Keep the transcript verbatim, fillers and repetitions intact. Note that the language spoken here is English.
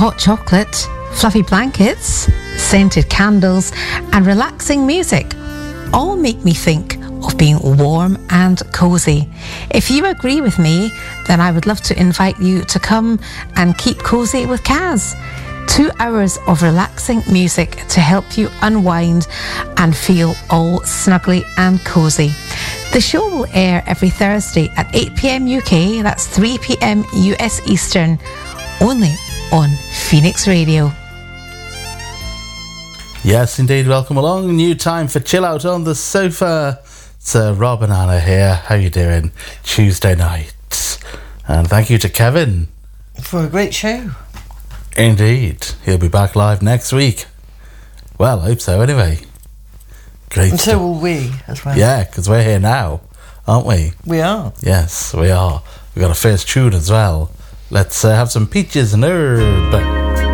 hot chocolate, fluffy blankets, scented candles, and relaxing music all make me think of being warm and cozy. If you agree with me, then I would love to invite you to come and keep cozy with Kaz. Two hours of relaxing music to help you unwind and feel all snuggly and cozy. The show will air every Thursday at eight p.m. U K, that's three p.m. U S Eastern, only on Phoenix Radio. Yes, indeed. Welcome along. New time for Chill Out on the Sofa. It's uh, Rob and Anna here. How you doing? Tuesday night. And thank you to Kevin. For a great show. Indeed. He'll be back live next week. Well, I hope so anyway. Great And so stuff. will we as well. Yeah, because we're here now, aren't we? We are. Yes, we are. We've got a first tune as well. Let's uh, have some peaches and herb.